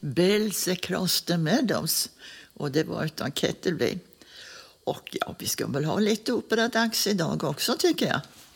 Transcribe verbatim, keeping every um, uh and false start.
Bells Across the Meadows. Och det var utan Kettleby. Och ja, vi ska väl ha lite operadags idag också tycker jag.